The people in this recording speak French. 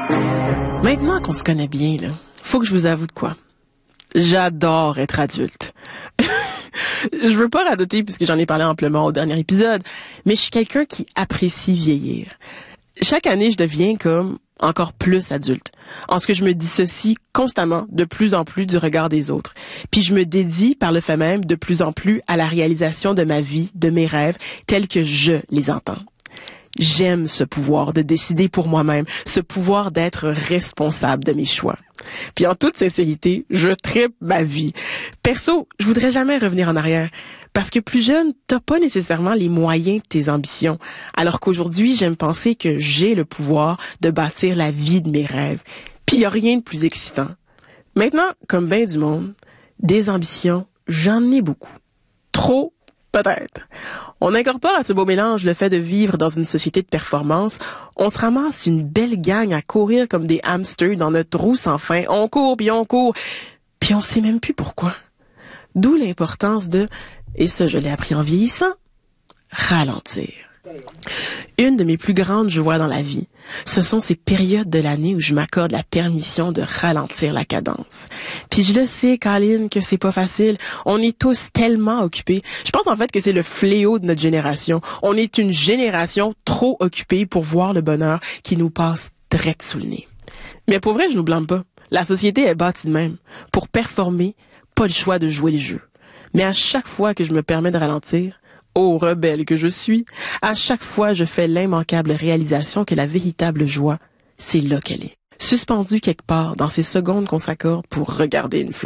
Maintenant qu'on se connaît bien, là, faut que je vous avoue de quoi. J'adore être adulte. Je veux pas radoter puisque j'en ai parlé amplement au dernier épisode, mais je suis quelqu'un qui apprécie vieillir. Chaque année, je deviens comme encore plus adulte, en ce que je me dissocie constamment de plus en plus du regard des autres. Puis je me dédie par le fait même de plus en plus à la réalisation de ma vie, de mes rêves, tels que je les entends. J'aime ce pouvoir de décider pour moi-même, ce pouvoir d'être responsable de mes choix. Puis en toute sincérité, je tripe ma vie. Perso, je voudrais jamais revenir en arrière. Parce que plus jeune, t'as pas nécessairement les moyens de tes ambitions. Alors qu'aujourd'hui, j'aime penser que j'ai le pouvoir de bâtir la vie de mes rêves. Puis y a rien de plus excitant. Maintenant, comme ben du monde, des ambitions, j'en ai beaucoup. Trop, peut-être. On incorpore à ce beau mélange le fait de vivre dans une société de performance. On se ramasse une belle gang à courir comme des hamsters dans notre roue sans fin. On court, puis on sait même plus pourquoi. D'où l'importance de, et ça je l'ai appris en vieillissant, ralentir. Une de mes plus grandes joies dans la vie, ce sont ces périodes de l'année où je m'accorde la permission de ralentir la cadence. Puis je le sais, Colin, que c'est pas facile. On est tous tellement occupés. Je pense en fait que c'est le fléau de notre génération. On est une génération trop occupée pour voir le bonheur qui nous passe direct sous le nez. Mais pour vrai, je nous blâme pas. La société est bâtie de même. Pour performer, pas le choix de jouer le jeu. Mais à chaque fois que je me permets de ralentir, ô rebelle que je suis, à chaque fois je fais l'immanquable réalisation que la véritable joie, c'est là qu'elle est. Suspendue quelque part dans ces secondes qu'on s'accorde pour regarder une fleur.